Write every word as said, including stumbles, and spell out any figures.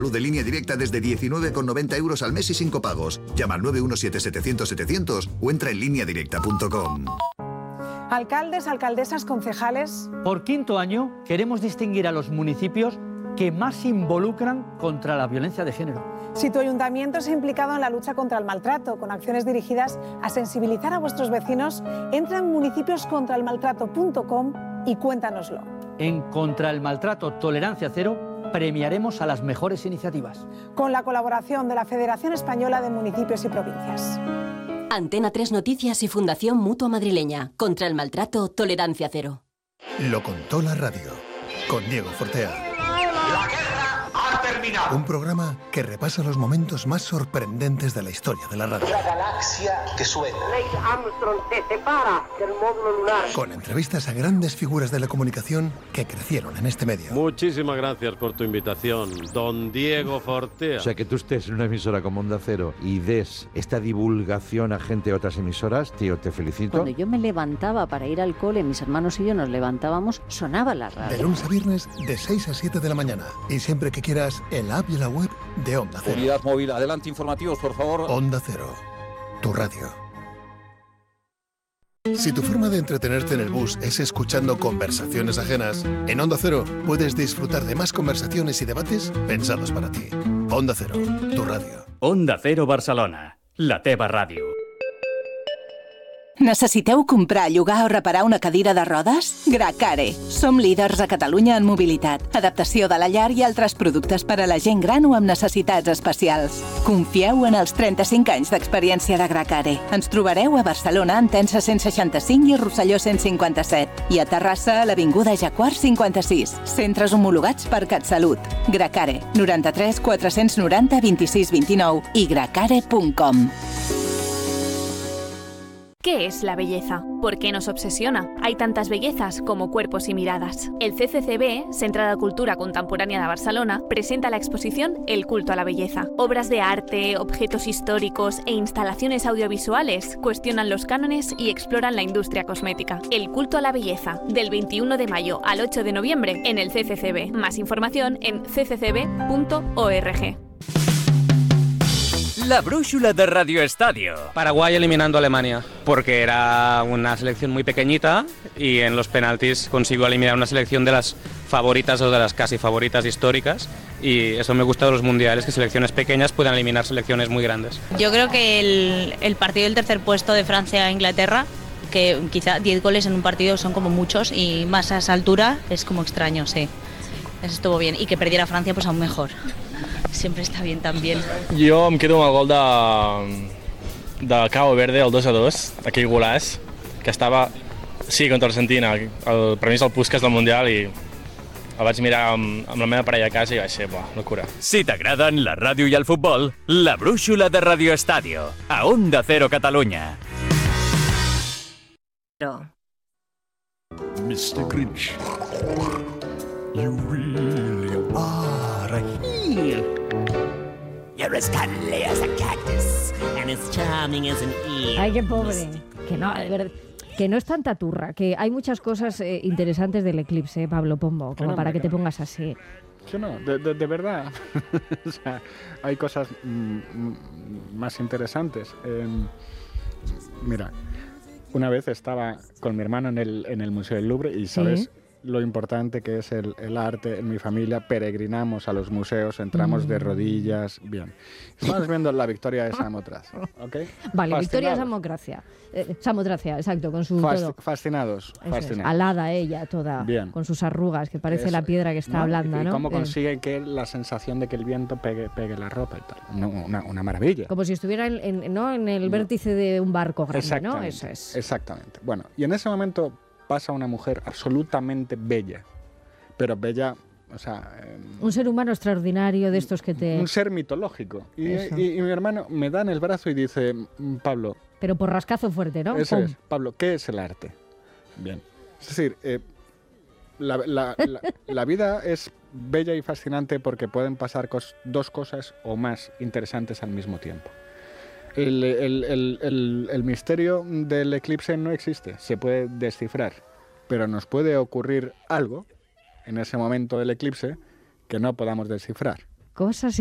Luz de línea directa desde diecinueve con noventa euros al mes y sin copagos. Llama al nueve uno siete setecientos setecientos o entra en línea directa punto com. Alcaldes, alcaldesas, concejales. Por quinto año queremos distinguir a los municipios que más se involucran contra la violencia de género. Si tu ayuntamiento se ha implicado en la lucha contra el maltrato, con acciones dirigidas a sensibilizar a vuestros vecinos, entra en municipios contra el maltrato punto com y cuéntanoslo. En Contra el Maltrato Tolerancia Cero premiaremos a las mejores iniciativas. Con la colaboración de la Federación Española de Municipios y Provincias. Antena tres Noticias y Fundación Mutua Madrileña. Contra el Maltrato Tolerancia Cero. Lo contó la radio. Con Diego Fortea. La guerra ha terminado. Un programa que repasa los momentos más sorprendentes de la historia de la radio. La galaxia que suena. Neil Armstrong se separa del módulo lunar. Con entrevistas a grandes figuras de la comunicación que crecieron en este medio. Muchísimas gracias por tu invitación, don Diego Fortea. O sea, que tú estés en una emisora como Onda Cero y des esta divulgación a gente de otras emisoras, tío, te felicito. Cuando yo me levantaba para ir al cole, mis hermanos y yo nos levantábamos, sonaba la radio. De lunes a viernes, de seis a siete de la mañana. Y siempre que quieras, en la app y la web de Onda Cero. Unidad móvil, adelante informativos, por favor. Onda Cero, tu radio. Si tu forma de entretenerte en el bus es escuchando conversaciones ajenas, en Onda Cero puedes disfrutar de más conversaciones y debates pensados para ti. Onda Cero, tu radio. Onda Cero Barcelona, la teva ràdio. Necessiteu comprar, llogar o reparar una cadira de rodes? Gracare. Som líders a Catalunya en mobilitat, adaptació de la llar i altres productes per a la gent gran o amb necessitats especials. Confieu en els trenta-cinc anys d'experiència de Gracare. Ens trobareu a Barcelona, en Tensa cent seixanta-cinc i Rosselló cent cinquanta-set. I a Terrassa, a l'Avinguda Jacquard cinquanta-sis. Centres homologats per CatSalut. Gracare. noranta-tres quatre-cents noranta vint-i-sis vint-i-nou i gracare punt com. ¿Qué es la belleza? ¿Por qué nos obsesiona? Hay tantas bellezas como cuerpos y miradas. El C C C B, Centre de Cultura Contemporánea de Barcelona, presenta la exposición El culto a la belleza. Obras de arte, objetos históricos e instalaciones audiovisuales cuestionan los cánones y exploran la industria cosmética. El culto a la belleza, del veintiuno de mayo al ocho de noviembre en el C C C B. Más información en c c c b punto org. La brújula de Radio Estadio. Paraguay eliminando a Alemania, porque era una selección muy pequeñita y en los penaltis consiguió eliminar una selección de las favoritas o de las casi favoritas históricas, y eso me gusta de los mundiales, que selecciones pequeñas puedan eliminar selecciones muy grandes. Yo creo que el, el partido del tercer puesto de Francia a Inglaterra, que quizá diez goles en un partido son como muchos y más a esa altura es como extraño, sí. Eso estuvo bien, y que perdiera Francia pues aún mejor. Siempre está bien también. Jo em quedo amb el gol de, de Cabo Verde, el dos a dos, aquell golaç, que estava, sí, contra Argentina, el, per mi és el Puskas del Mundial, i el vaig mirar amb, amb la meva parella a casa i vaig ser, buah, locura. Si t'agraden la ràdio i el futbol, la brújula de Radio Estadio, a Onda Cero Catalunya. mister Grinch, you really are a heel. You're as cuddly as a cactus and as charming as an eel. Ay, qué pobre. Que no, de verdad, que no es tanta turra, que hay muchas cosas eh, interesantes del eclipse, Pablo Pombo, como no, para no, que te no. pongas así. Yo no, de, de, de verdad. O sea, hay cosas mm, más interesantes. Eh, mira, una vez estaba con mi hermano en el, en el Museo del Louvre y, ¿sabes? Sí. Lo importante que es el, el arte en mi familia. Peregrinamos a los museos, entramos mm. de rodillas, bien. Estamos viendo la Victoria de Samotracia, ¿ok? Vale, Victoria de Samotracia, eh, Samotracia, exacto, con su Fas, todo. Fascinados, fascinados. Es, alada ella toda, bien. Con sus arrugas, que parece Eso, la piedra que está ¿no? blanda, y, ¿no? Y cómo eh. consigue que la sensación de que el viento pegue, pegue la ropa y tal. No, una, una maravilla. Como si estuviera en, en, ¿no? en el vértice de un barco grande, ¿no? Eso es. Exactamente. Bueno, y en ese momento pasa una mujer absolutamente bella, pero bella, o sea... Eh, un ser humano extraordinario de estos que te... Un ser mitológico. Y, y, y mi hermano me da en el brazo y dice, Pablo... Pero por rascazo fuerte, ¿no? Eso ¡Pum! Es, Pablo, ¿qué es el arte? Bien. Es decir, eh, la, la, la, la vida es bella y fascinante porque pueden pasar cos, dos cosas o más interesantes al mismo tiempo. El, el, el, el, el misterio del eclipse no existe, se puede descifrar, pero nos puede ocurrir algo en ese momento del eclipse que no podamos descifrar. cosas